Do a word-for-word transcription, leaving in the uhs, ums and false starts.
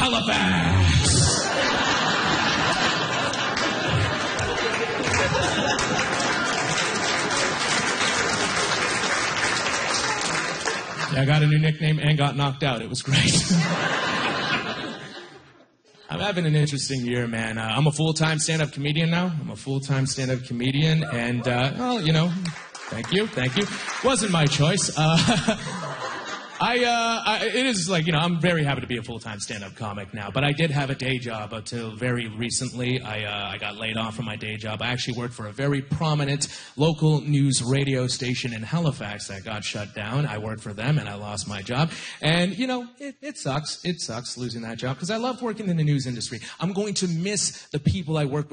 Halifax. I got a new nickname and got knocked out. It was great. I'm having an interesting year, man. Uh, I'm a full-time stand-up comedian now. I'm a full-time stand-up comedian, and, uh, well, you know, thank you, thank you. Wasn't my choice. Uh, I, uh, I, it is like, you know, I'm very happy to be a full-time stand-up comic now, but I did have a day job until very recently. I, uh, I got laid off from my day job. I actually worked for a very prominent local news radio station in Halifax that got shut down. I worked for them, and I lost my job. And, you know, it, it sucks. It sucks losing that job, because I love working in the news industry. I'm going to miss the people I work with.